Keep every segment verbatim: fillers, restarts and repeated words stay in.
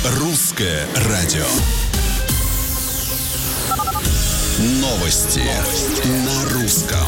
Русское радио. Новости, Новости на русском.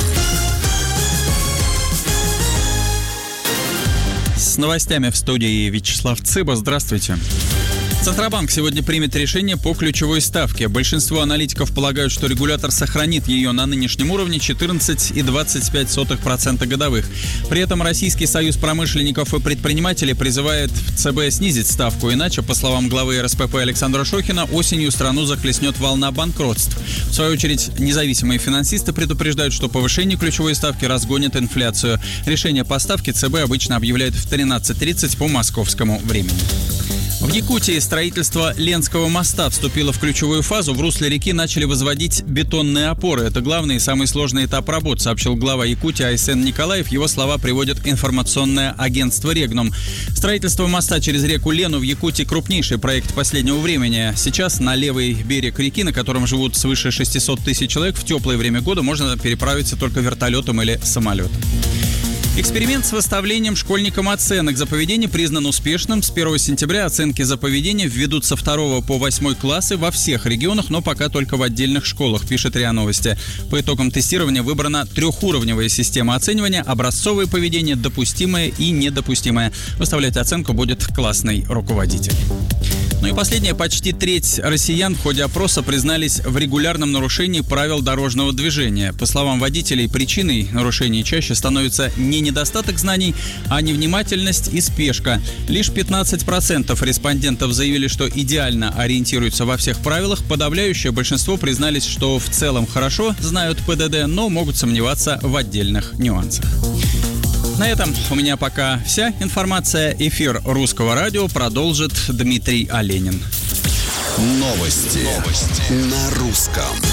С новостями в студии Вячеслав Цыба. Здравствуйте. Центробанк сегодня примет решение по ключевой ставке. Большинство аналитиков полагают, что регулятор сохранит ее на нынешнем уровне четырнадцать целых двадцать пять сотых процента годовых. При этом Российский союз промышленников и предпринимателей призывает ЦБ снизить ставку, иначе, по словам главы эр эс пэ пэ Александра Шохина, осенью страну захлестнет волна банкротств. В свою очередь, независимые финансисты предупреждают, что повышение ключевой ставки разгонит инфляцию. Решение по ставке ЦБ обычно объявляет в тринадцать тридцать по московскому времени. В Якутии строительство Ленского моста вступило в ключевую фазу. В русле реки начали возводить бетонные опоры. Это главный и самый сложный этап работ, сообщил глава Якутии Айсен Николаев. Его слова приводит информационное агентство «Регнум». Строительство моста через реку Лену в Якутии – крупнейший проект последнего времени. Сейчас на левый берег реки, на котором живут свыше шестьсот тысяч человек, в теплое время года можно переправиться только вертолетом или самолетом. Эксперимент с выставлением школьникам оценок за поведение признан успешным. С первого сентября оценки за поведение введут со второго по восьмой классы во всех регионах, но пока только в отдельных школах, пишет РИА Новости. По итогам тестирования выбрана трехуровневая система оценивания: образцовое поведение, допустимое и недопустимое. Выставлять оценку будет классный руководитель. Ну и последнее. Почти треть россиян в ходе опроса признались в регулярном нарушении правил дорожного движения. По словам водителей, причиной нарушений чаще становится не недостаток знаний, а невнимательность и спешка. Лишь пятнадцать процентов респондентов заявили, что идеально ориентируются во всех правилах. Подавляющее большинство признались, что в целом хорошо знают пэ дэ дэ, но могут сомневаться в отдельных нюансах. На этом у меня пока вся информация. Эфир Русского радио продолжит Дмитрий Оленин. Новости, Новости на русском.